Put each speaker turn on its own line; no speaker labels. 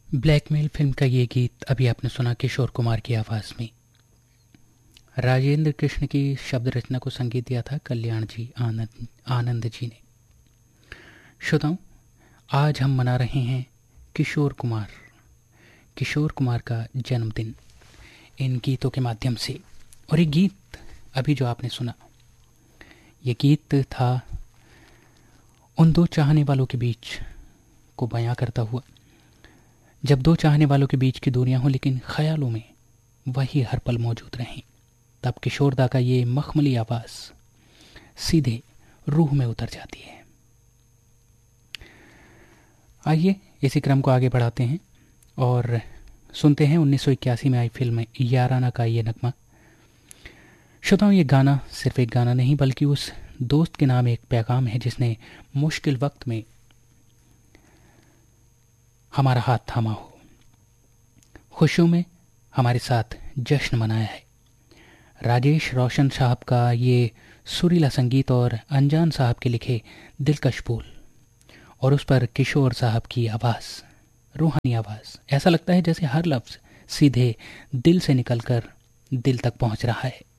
Blackmail film का ये गीत अभी आपने सुना किशोर कुमार की आवाज़ में। राजेंद्र कृष्ण की शब्द रचना को संगीत दिया था कल्याण जी आनंद जी ने। श्रोताओं, आज हम मना रहे हैं किशोर कुमार का जन्मदिन इन गीतों के माध्यम से। और ये गीत अभी जो आपने सुना, ये गीत था उन दो चाहने वालों के बीच को बयां करता हुआ। जब दो चाहने वालों के बीच की दूरियां हों लेकिन ख्यालों में वही हर पल मौजूद रहें, तब किशोरदा का ये मखमली आवाज़ सीधे रूह में उतर जाती है। आइए इसी क्रम को आगे बढ़ाते हैं और सुनते हैं 1981 में आई फिल्म याराना का ये नगमा। श्रोताओं, ये गाना सिर्फ एक गाना नहीं बल्कि उस दोस्त के नाम एक पैगाम है जिसने मुश्किल वक्त में हमारा हाथ थामा हो, खुशियों में हमारे साथ जश्न मनाया है। राजेश रोशन साहब का ये सुरीला संगीत और अनजान साहब के लिखे दिलकश बोल और उस पर किशोर साहब की आवाज़, रूहानी आवाज़। ऐसा लगता है जैसे हर लफ्ज़ सीधे दिल से निकलकर दिल तक पहुंच रहा है।